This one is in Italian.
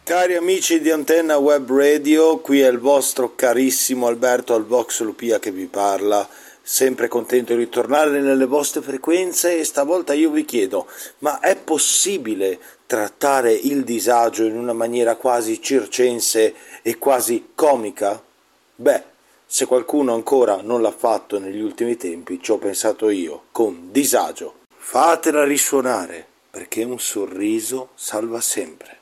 Cari amici di Antenna Web Radio, qui è il vostro carissimo Alberto Albox Lupia che vi parla, sempre contento di ritornare nelle vostre frequenze e stavolta io vi chiedo, ma è possibile trattare il disagio in una maniera quasi circense e quasi comica? Beh, se qualcuno ancora non l'ha fatto negli ultimi tempi, ci ho pensato io, con disagio. Fatela risuonare, perché un sorriso salva sempre.